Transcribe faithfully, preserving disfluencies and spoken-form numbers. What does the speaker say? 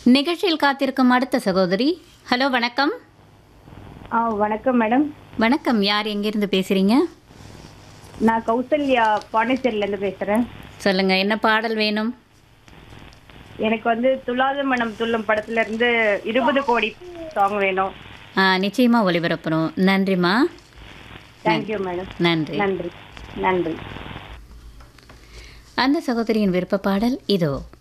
நிகழ்ச்சியில் காத்திருக்கும் அடுத்த சகோதரி. ஹலோ, வணக்கம். ஆ வணக்கம் மேடம். வணக்கம். யார் எங்கிருந்து பேசுறீங்க? நான் கௌசல்யா பாண்டிச்சேரியிலேருந்து பேசுகிறேன். சொல்லுங்க, என்ன பாடல் வேணும்? எனக்கு வந்து துலாத மனம் துள்ளும் படத்துல இருந்து இருபது கோடி சாங் வேணும். ஆ, நிச்சயமா ஒளிபரப்புறோம். நன்றிம்மா. Thank you madam. நன்றி. நன்றி நன்றி. அந்த சகோதரியின் விருப்ப பாடல் இதோ.